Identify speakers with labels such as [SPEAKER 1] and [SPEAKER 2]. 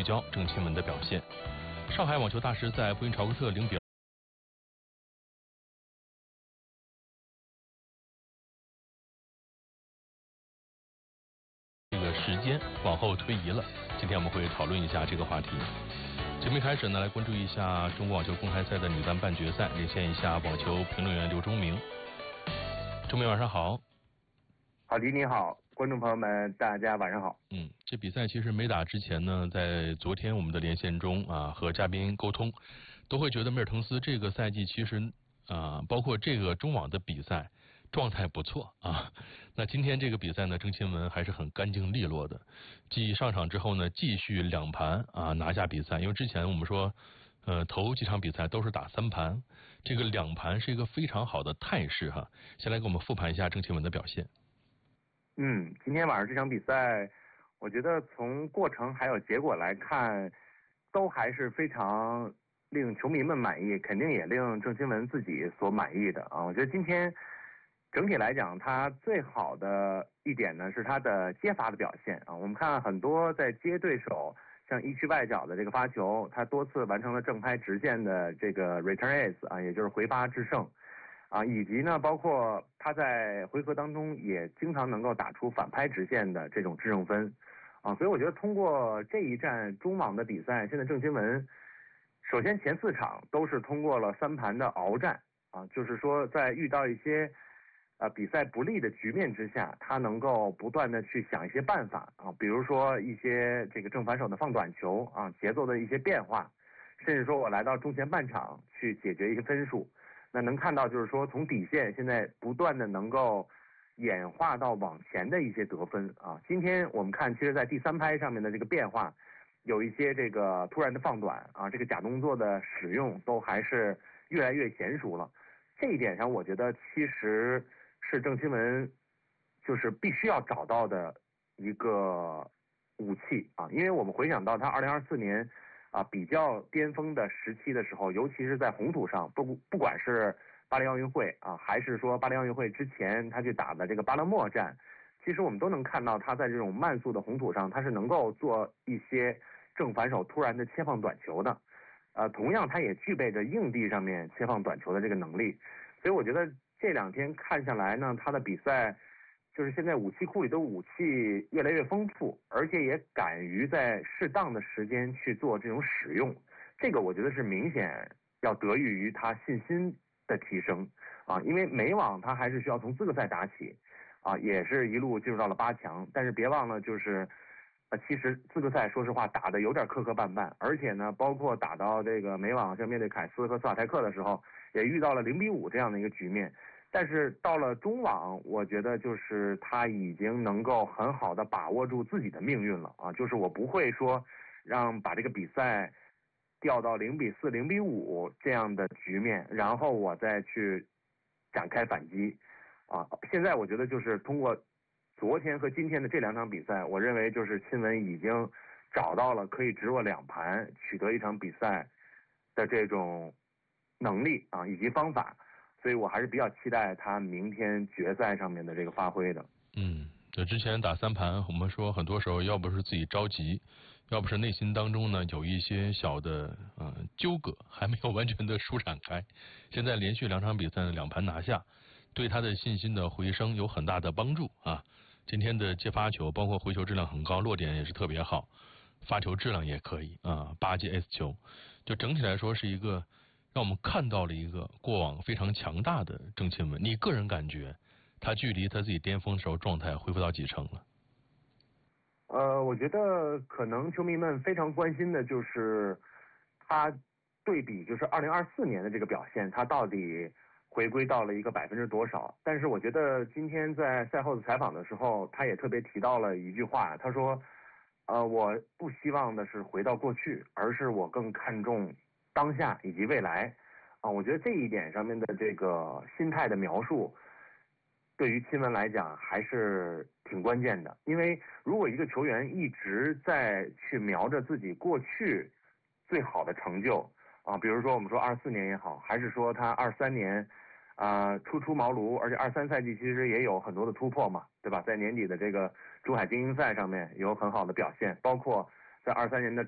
[SPEAKER 1] 焦郑钦文的表现。上海网球大师在布因朝克特0-2这个时间往后推移了。今天我们会讨论一下这个话题。节目一开始呢，来关注一下中国网球公开赛的女单半决赛，连线一下网球评论员刘忠明。忠明晚上好。
[SPEAKER 2] 郝迪你好，观众朋友们大家晚上好。
[SPEAKER 1] 这比赛其实没打之前呢，在昨天我们的连线中和嘉宾沟通，都会觉得梅尔滕斯这个赛季其实包括这个中网的比赛状态不错啊。那今天这个比赛呢，郑钦文还是很干净利落的，继上场之后呢，继续2盘拿下比赛。因为之前我们说头几场比赛都是打3盘，这个2盘是一个非常好的态势哈。先来给我们复盘一下郑钦文的表现。
[SPEAKER 2] 今天晚上这场比赛，我觉得从过程还有结果来看，都还是非常令球迷们满意，肯定也令郑钦文自己所满意的啊。我觉得今天整体来讲，他最好的一点呢是他的接发的表现啊。我们看很多在接对手像一区外角的这个发球，他多次完成了正拍直线的这个 return ace 啊，也就是回发制胜。以及呢，包括他在回合当中也经常能够打出反拍直线的这种制胜分，所以我觉得通过这一站中网的比赛，现在郑钦文首先前4场都是通过了3盘的鏖战就是说在遇到一些比赛不利的局面之下，他能够不断的去想一些办法比如说一些这个正反手的放短球节奏的一些变化，甚至说我来到中前半场去解决一些分数。那能看到就是说从底线现在不断的能够演化到往前的一些得分今天我们看其实在第3拍上面的这个变化，有一些这个突然的放短这个假动作的使用都还是越来越娴熟了。这一点上我觉得其实是郑钦文就是必须要找到的一个武器因为我们回想到他2024年比较巅峰的时期的时候，尤其是在红土上，不管是巴黎奥运会还是说巴黎奥运会之前他去打的这个巴勒莫站，其实我们都能看到他在这种慢速的红土上，他是能够做一些正反手突然的切放短球的。同样他也具备着硬地上面切放短球的这个能力。所以我觉得这2天看下来呢，他的比赛就是现在武器库里的武器越来越丰富，而且也敢于在适当的时间去做这种使用，这个我觉得是明显要得益于他信心的提升因为美网他还是需要从资格赛打起也是一路进入到了8强，但是别忘了就是其实资格赛说实话打得有点磕磕绊绊，而且呢包括打到这个美网像面对凯斯和斯瓦泰克的时候，也遇到了0-5这样的一个局面。但是到了中网，我觉得就是他已经能够很好的把握住自己的命运了就是我不会说把这个比赛掉到0-4、0-5这样的局面，然后我再去展开反击现在我觉得就是通过昨天和今天的这2场比赛，我认为就是钦文已经找到了可以直握2盘取得一场比赛的这种能力以及方法。所以我还是比较期待他明天决赛上面的这个发挥的。
[SPEAKER 1] 这之前打3盘，我们说很多时候要不是自己着急，要不是内心当中呢有一些小的纠葛，还没有完全的舒展开。现在连续2场比赛的2盘拿下，对他的信心的回升有很大的帮助今天的接发球包括回球质量很高，落点也是特别好，发球质量也可以8记 S 球，就整体来说是一个让我们看到了一个过往非常强大的郑钦文。你个人感觉他距离他自己巅峰的时候状态恢复到几成了？
[SPEAKER 2] 我觉得可能球迷们非常关心的就是他对比就是2024年的这个表现，他到底回归到了一个多少。但是我觉得今天在赛后的采访的时候，他也特别提到了一句话，他说我不希望的是回到过去，而是我更看重当下以及未来我觉得这一点上面的这个心态的描述对于钦文来讲还是挺关键的。因为如果一个球员一直在去瞄着自己过去最好的成就比如说我们说24年也好，还是说他23年初出茅庐，而且23赛季其实也有很多的突破嘛，对吧？在年底的这个珠海精英赛上面有很好的表现，包括在23年的